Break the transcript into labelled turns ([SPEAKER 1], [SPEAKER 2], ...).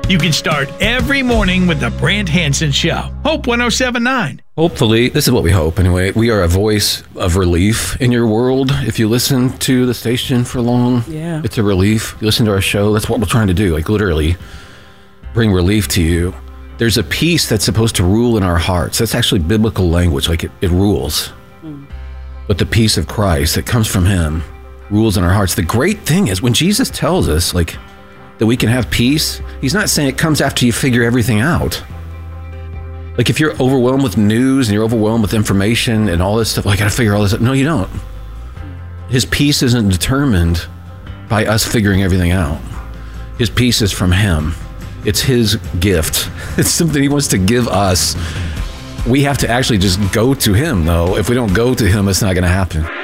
[SPEAKER 1] You can start every morning with the Brant Hansen Show. Hope 107.9.
[SPEAKER 2] Hopefully, this is what we hope anyway. We are a voice of relief in your world. If you listen to the station for long, it's a relief. You listen to our show, that's what we're trying to do. Like literally bring relief to you. There's a peace that's supposed to rule in our hearts. That's actually biblical language, like it rules. But the peace of Christ that comes from him rules in our hearts. The great thing is when Jesus tells us like that we can have peace, he's not saying it comes after you figure everything out. Like if you're overwhelmed with news and you're overwhelmed with information and all this stuff, I got to figure all this out. No, you don't. His peace isn't determined by us figuring everything out. His peace is from him. It's his gift. It's something he wants to give us. We have to actually just go to him, though. If we don't go to him, it's not going to happen.